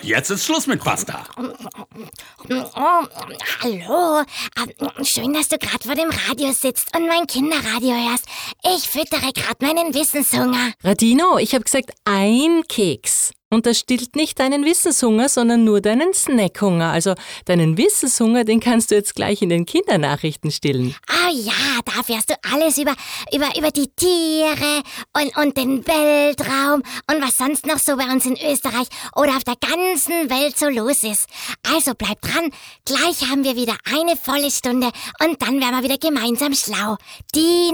jetzt ist Schluss mit Pasta. Oh, hallo. Schön, dass du gerade vor dem Radio sitzt und mein Kinderradio hörst. Ich füttere gerade meinen Wissenshunger. Radino, ich habe gesagt, ein Keks. Und das stillt nicht deinen Wissenshunger, sondern nur deinen Snackhunger. Also deinen Wissenshunger, den kannst du jetzt gleich in den Kindernachrichten stillen. Ah ja, da erfährst du alles über die Tiere und den Weltraum und was sonst noch so bei uns in Österreich oder auf der ganzen Welt so los ist. Also bleib dran, gleich haben wir wieder eine volle Stunde und dann werden wir wieder gemeinsam schlau. Die